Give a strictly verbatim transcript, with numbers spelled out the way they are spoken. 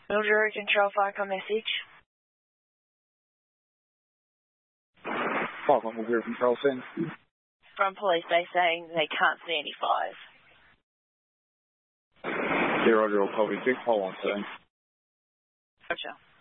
Mildred Control Fire com message. five one zero Control send. From police base saying they can't see any fires. Zero zero copy six, hold on soon. Gotcha.